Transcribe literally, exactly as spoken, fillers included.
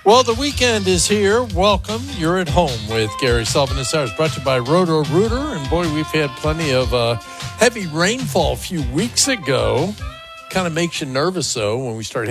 Well, the weekend is here. Welcome. You're at home with Gary Sullivan and Cyrus, brought to you by Roto-Rooter. And boy, we've had plenty of uh, heavy rainfall a few weeks ago. Kind of makes you nervous, though, when we start